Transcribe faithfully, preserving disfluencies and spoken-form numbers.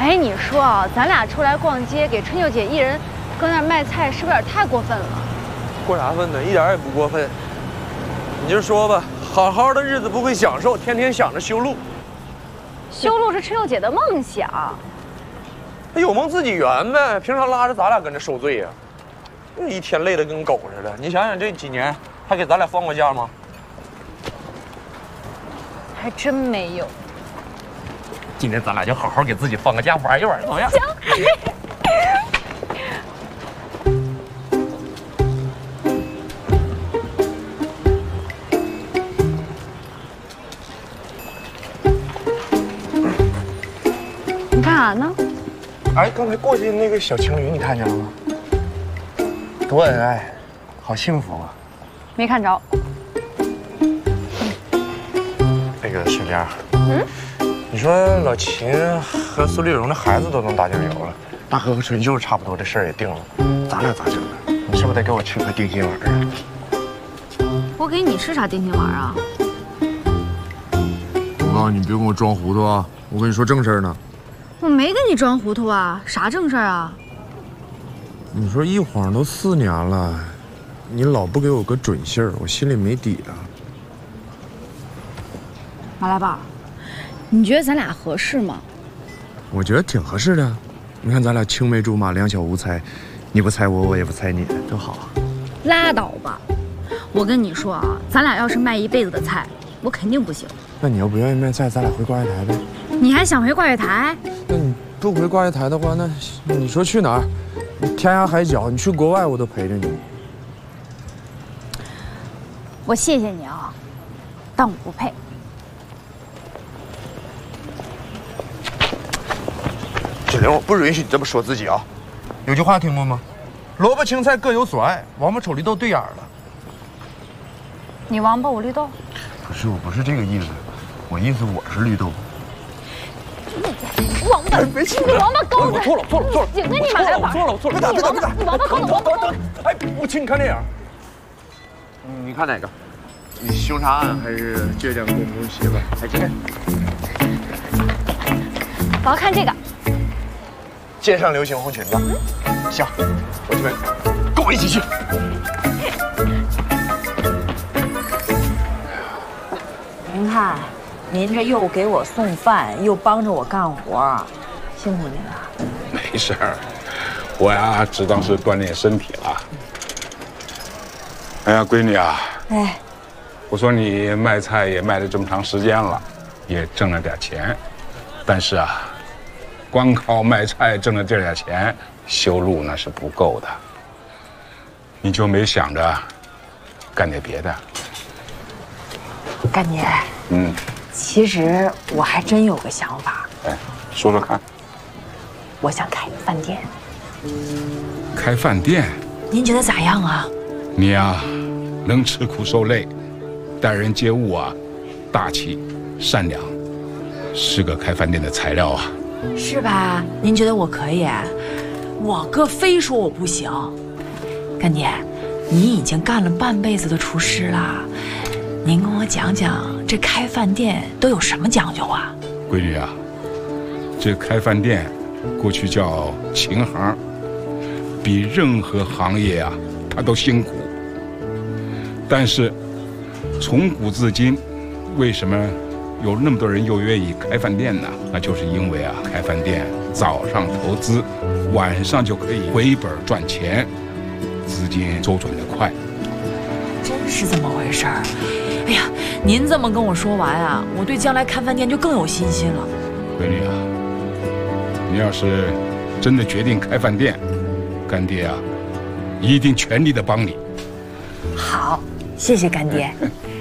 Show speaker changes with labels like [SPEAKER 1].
[SPEAKER 1] 哎，你说啊，咱俩出来逛街，给春秀姐一人搁那儿卖菜，是不是有点太过分了？
[SPEAKER 2] 过啥分呢？一点也不过分。你就说吧，好好的日子不会享受，天天想着修路。
[SPEAKER 1] 修路是春秀姐的梦想。
[SPEAKER 2] 有梦自己圆呗，凭啥拉着咱俩跟着受罪呀？一天累得跟狗似的。你想想这几年，还给咱俩放过假吗？
[SPEAKER 1] 还真没有。
[SPEAKER 2] 今天咱俩就好好给自己放个假，玩一玩，怎么样？
[SPEAKER 1] 行。你干啥呢？
[SPEAKER 2] 哎，刚才过去那个小情侣，你看见了吗？多恩爱，好幸福啊！
[SPEAKER 1] 没看着。
[SPEAKER 2] 那个水莲，嗯，你说老秦和苏丽蓉的孩子都能打酱油了，大河和春秀差不多，这事儿也定了，咱俩咋整啊？你是不是得给我吃颗定心丸啊？
[SPEAKER 1] 我给你吃啥定心丸啊？
[SPEAKER 3] 我告诉你，别跟我装糊涂啊！我跟你说正事儿呢。
[SPEAKER 1] 我没跟你装糊涂啊，啥正事儿啊？
[SPEAKER 3] 你说一晃都四年了，你老不给我个准信儿，我心里没底啊。
[SPEAKER 1] 马来宝，你觉得咱俩合适吗？
[SPEAKER 3] 我觉得挺合适的。你看咱俩青梅竹马，两小无猜，你不猜我，我也不猜你，多好啊！
[SPEAKER 1] 拉倒吧！我跟你说啊，咱俩要是卖一辈子的菜，我肯定不行。
[SPEAKER 3] 那你要不愿意卖菜，咱俩回挂月台呗。
[SPEAKER 1] 你还想回挂月台？
[SPEAKER 3] 那你不回挂月台的话，那你说去哪儿？天涯海角，你去国外我都陪着你。
[SPEAKER 1] 我谢谢你啊，但我不配。
[SPEAKER 2] 芷玲，我不允许你这么说自己啊！有句话听过吗？萝卜青菜各有所爱，王八瞅绿豆对眼了。
[SPEAKER 1] 你王八我绿豆？
[SPEAKER 3] 不是，我不是这个意思，我意思我是绿豆。
[SPEAKER 1] 王八，别气我！王八羔子！
[SPEAKER 2] 错了，错了，错了！
[SPEAKER 1] 警告你马来宝！
[SPEAKER 2] 错了，我错了！别打，别打，别打！
[SPEAKER 1] 你王八羔子！王八羔子！
[SPEAKER 2] 哎，我请你看电影。你看哪个？你凶杀案还是倔强公公媳妇？还这个？
[SPEAKER 1] 我要看这个。
[SPEAKER 2] 街上流行红裙子。嗯、行，我去买，跟我一起去。
[SPEAKER 4] 您看，您这又给我送饭，又帮着我干活，辛苦您了。
[SPEAKER 5] 没事儿，我呀，只当是锻炼身体了。哎呀，闺女啊，
[SPEAKER 4] 哎，
[SPEAKER 5] 我说你卖菜也卖了这么长时间了，也挣了点钱，但是啊，光靠卖菜挣了这点钱，修路那是不够的。你就没想着干点别的？
[SPEAKER 4] 干姐，
[SPEAKER 5] 嗯，
[SPEAKER 4] 其实我还真有个想法。
[SPEAKER 5] 哎，说说看。
[SPEAKER 4] 我想开个饭店。
[SPEAKER 5] 开饭店？
[SPEAKER 4] 您觉得咋样啊？
[SPEAKER 5] 你呀，能吃苦受累，待人接物啊，大气、善良，是个开饭店的材料啊。
[SPEAKER 4] 是吧？您觉得我可以？我哥非说我不行。干姐，你已经干了半辈子的厨师了。您跟我讲讲，这开饭店都有什么讲究啊？
[SPEAKER 5] 闺女啊，这开饭店过去叫琴行，比任何行业啊，它都辛苦。但是从古至今，为什么有那么多人又愿意开饭店呢？那就是因为啊，开饭店早上投资，晚上就可以回本赚钱，资金周转得快。
[SPEAKER 4] 真是这么回事儿。哎呀，您这么跟我说完啊，我对将来开饭店就更有信心了。
[SPEAKER 5] 闺女啊，你要是真的决定开饭店，干爹啊，一定全力的帮你。
[SPEAKER 4] 好，谢谢干爹。